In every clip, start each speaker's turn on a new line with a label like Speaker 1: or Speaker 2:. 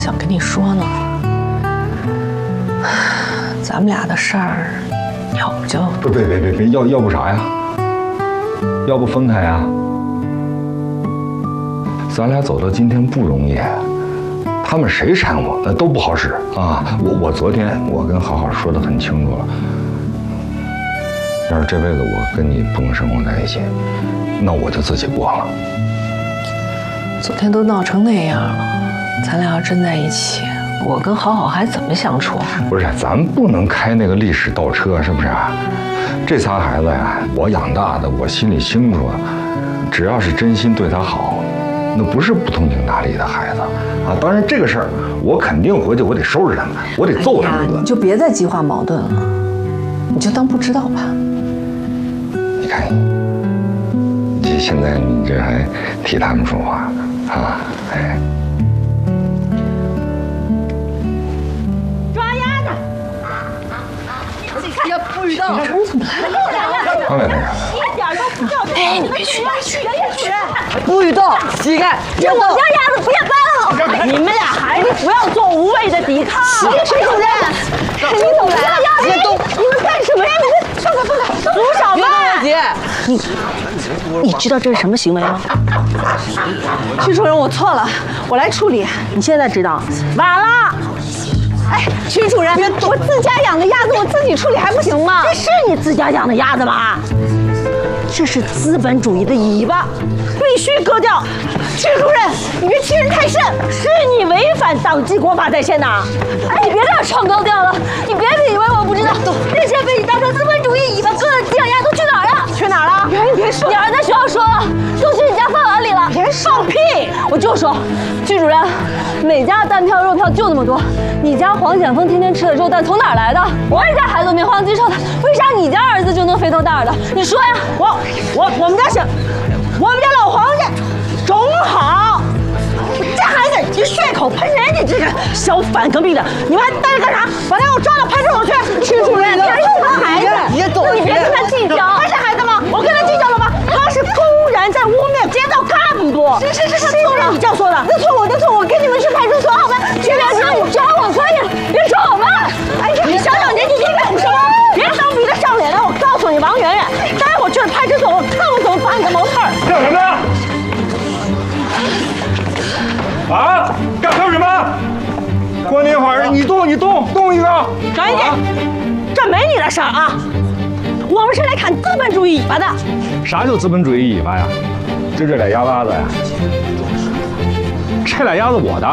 Speaker 1: 想跟你说呢，咱们俩的事儿，要不就
Speaker 2: 别，要不啥呀？要不分开呀？咱俩走到今天不容易，他们谁缠我，那都不好使啊！我昨天我跟好好说得很清楚了，要是这辈子我跟你不能生活在一起，那我就自己过了。
Speaker 1: 昨天都闹成那样了，咱俩要真在一起，我跟好好还怎么相处啊？
Speaker 2: 不是，咱不能开那个历史倒车，是不是？这仨孩子呀，我养大的，我心里清楚，只要是真心对他好，那不是不通情达理的孩子啊。当然这个事儿，我肯定回去，我得收拾他们，我得揍他们一顿。
Speaker 1: 你就别再激化矛盾了，你就当不知道吧。
Speaker 2: 你看你，现在你这还替他们说话啊？哎。
Speaker 3: 抓鸭子！
Speaker 1: 呀，不知道，你怎么来了？
Speaker 2: 刚才那啥？
Speaker 3: 一点都不叫。
Speaker 1: 哎，你别去，别去！
Speaker 3: 主任，
Speaker 1: 不许动，膝盖！
Speaker 3: 这我家鸭子不要搬了！你们俩还是不要做无谓的抵抗。徐主任，你怎么来了？鸭子，你们干什么呀？你们放开放开！苏小曼，
Speaker 1: 姐，
Speaker 3: 你知道这是什么行为吗？徐主任，我错了，我来处理。你现在知道？晚了。哎，徐主任，我自家养的鸭子，我自己处理还不行吗？这是你自家养的鸭子吗？这是资本主义的尾巴，必须割掉。徐主任，你别欺人太甚，是你违反党纪国法在先的。哎，你别这样唱高调了，你别以为我不知道，那些被你当成资本主义尾巴割的鸡养鸭都去哪儿了？去哪儿了？你别说，你儿子在学校说了，都去你家饭碗里了。别放屁！我就说，徐主任，哪家蛋票肉票就那么多？你家黄显峰天天吃的肉蛋从哪儿来的？我家孩子没黄鸡瘦的，为啥你家儿子就能肥头大耳的？你说呀！我们家老黄家种好，这孩子一血口喷人，你这个小反革命的，你们还待着干啥？把他给我抓到派出所去！徐主任，这是他孩子，你别跟他计较，他是孩子吗？我跟他计较了吗？他是公然在污蔑街道干部。是，他错了，你这样说的，那错我的错，我跟你们去派出所好吗？徐连长，你抓我可以，别抓我们！哎呀，你小小年纪你敢说？别当逼得上脸来！我告诉你，王媛媛，待会儿去了派出所，我看我怎么拔你的毛刺儿！
Speaker 2: 干什么呀？啊！干什么？关你一会儿，你动一个。
Speaker 3: 张一姐，这没你的事儿啊！我们是来砍资本主义尾巴的。
Speaker 2: 啥叫资本主义尾巴呀？就这俩鸭娃子呀？这俩鸭子我的，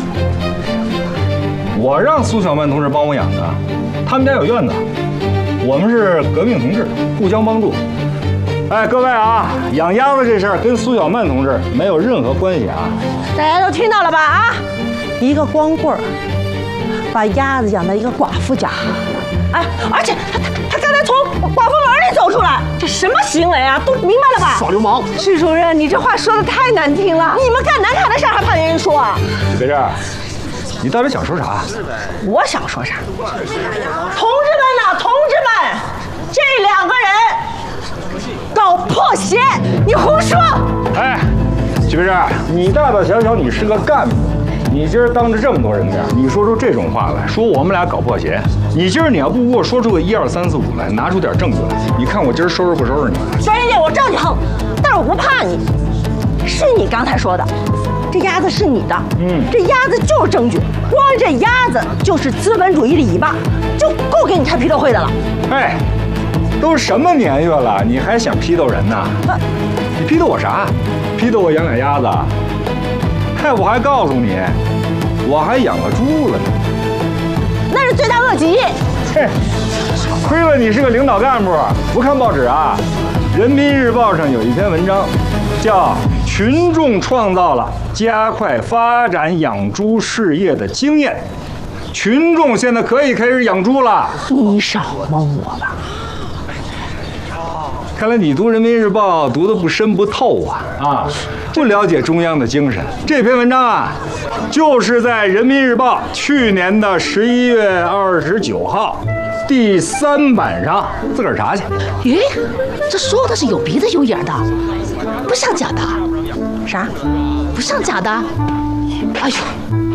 Speaker 2: 我让苏小曼同志帮我养的，他们家有院子，我们是革命同志，互相帮助。哎，各位啊，养鸭子这事儿跟苏小曼同志没有任何关系啊！
Speaker 3: 大家都听到了吧？啊，一个光棍儿把鸭子养在一个寡妇家，哎，而且他刚才从寡妇门里走出来，这什么行为啊？都明白了吧？
Speaker 4: 耍流氓！
Speaker 3: 徐主任，你这话说的太难听了，你们干难看的事儿还怕别人说啊？
Speaker 2: 你别这样，你到底想说啥？
Speaker 3: 我想说啥？同志们呐，同志们，这两个人搞破鞋，你胡说！
Speaker 2: 哎，徐别这样，你大大小小你是个干部，你今儿当着这么多人面，你说出这种话来，说我们俩搞破鞋，你今儿你要不给我说出个1、2、3、4、5来，拿出点证据来，你看我今儿收拾不收拾你？
Speaker 3: 张一姐，我知道你横，但是我不怕你。是你刚才说的，这鸭子是你的，这鸭子就是证据，光这鸭子就是资本主义的尾巴，就够给你开批斗会的了。
Speaker 2: 哎，都什么年月了，你还想批斗人呢？你批斗我啥？批斗我养俩鸭子？哎，我还告诉你，我还养了猪了呢。
Speaker 3: 那是罪大恶极。
Speaker 2: 嘿，亏了你是个领导干部，不看报纸啊？人民日报上有一篇文章，叫《群众创造了加快发展养猪事业的经验》，群众现在可以开始养猪了。
Speaker 3: 你少蒙我吧。
Speaker 2: 看来你读人民日报读得不深不透啊，不了解中央的精神。这篇文章啊，就是在人民日报去年的11月29号第3版上，自个儿查去。
Speaker 5: 咦，这说的是有鼻子有眼的，不像假的。
Speaker 3: 啥？
Speaker 5: 不像假的。哎呦，